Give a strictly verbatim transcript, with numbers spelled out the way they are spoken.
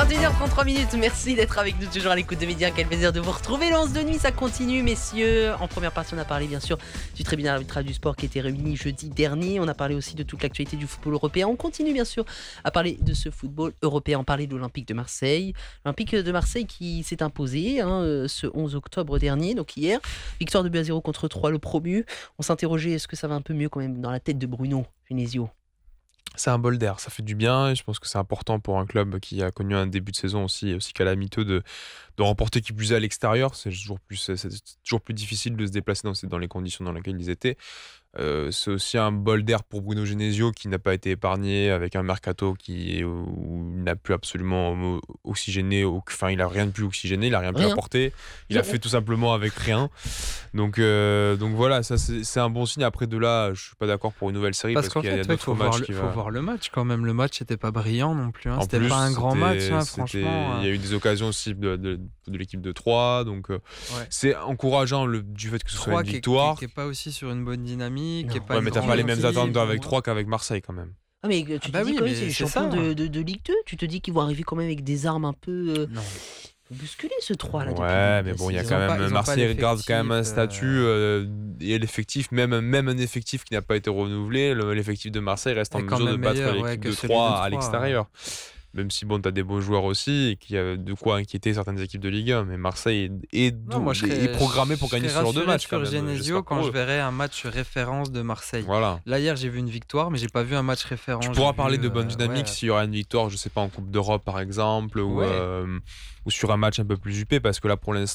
vingt et une heures trente-trois minutes, merci d'être avec nous toujours à l'écoute de Média. Quel plaisir de vous retrouver. Le onze de nuit, ça continue, messieurs. En première partie, on a parlé bien sûr du tribunal arbitral du sport qui était réuni jeudi dernier. On a parlé aussi de toute l'actualité du football européen. On continue bien sûr à parler de ce football européen. On parlait de l'Olympique de Marseille. L'Olympique de Marseille qui s'est imposé hein, ce onze octobre dernier, donc hier. Victoire de deux à zéro contre trois, le promu. On s'interrogeait, est-ce que ça va un peu mieux quand même dans la tête de Bruno Genesio? C'est un bol d'air, ça fait du bien et je pense que c'est important pour un club qui a connu un début de saison aussi, aussi calamiteux de, de remporter qui plus est à l'extérieur. C'est toujours plus, c'est toujours plus difficile de se déplacer dans, ces, dans les conditions dans lesquelles ils étaient. Euh, c'est aussi un bol d'air pour Bruno Genesio qui n'a pas été épargné avec un mercato qui où il n'a plus absolument oxygéné, enfin il a rien de plus oxygéné, il a rien, rien. pu apporter, il a fait tout simplement avec rien. Donc euh, donc voilà, ça c'est, c'est un bon signe. Après de là, je suis pas d'accord pour une nouvelle série parce, parce qu'il y a, fait, y a d'autres ouais, matchs. Il va... faut voir le match quand même. Le match n'était pas brillant non plus. Hein. C'était plus, pas un grand match, hein, franchement. Il y a eu des occasions aussi de, de, de l'équipe de Troyes, donc euh, ouais. c'est encourageant le, du fait que ce soit une victoire. Qui n'est pas aussi sur une bonne dynamique. Qui est pas ouais, mais t'as pas les mêmes attentes avec Troyes qu'avec Marseille quand même. Ah mais tu ah te bah dis oui, quand même c'est les champions de, de, de Ligue deux. Tu te dis qu'ils vont arriver quand même avec des armes un peu euh, non. bousculer ce trois là. Ouais, mais bon, il y a quand même pas, Marseille garde quand même un statut euh, et l'effectif, même même un effectif qui n'a pas été renouvelé, l'effectif de Marseille reste en mesure de battre l'équipe ouais, de Troyes à l'extérieur. Ouais. Même si bon, tu as des beaux joueurs aussi et qu'il y a de quoi inquiéter certaines équipes de Ligue un, mais Marseille est, est, non, moi, je serais, est programmé pour gagner ce genre de match. Sur Genesio quand je verrai un match référence de Marseille. Voilà. Là hier j'ai vu une victoire, mais j'ai pas vu un match référence. Tu pourras parler vu, de bonne dynamique euh, ouais. s'il y aura une victoire, je sais pas en Coupe d'Europe par exemple, ou, ouais. euh, ou sur un match un peu plus huppé, parce que là pour